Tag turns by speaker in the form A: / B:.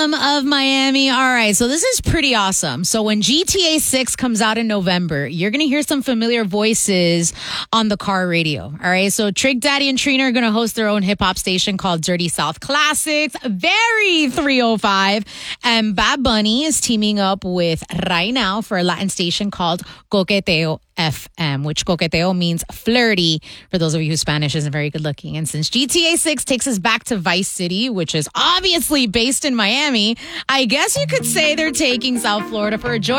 A: of Miami. All right, so this is pretty awesome. So when GTA 6 comes out in November, you're going to hear some familiar voices on the car radio. All right, so Trick Daddy and Trina are going to host their own hip-hop station called Dirty South Classics. Very 305. And Bad Bunny is teaming up with Right Now for a Latin station called Coqueteo FM, which coqueteo means flirty for those of you whose Spanish isn't very good looking. And since GTA 6 takes us back to Vice City, which is obviously based in Miami, I guess you could say they're taking South Florida for a joy.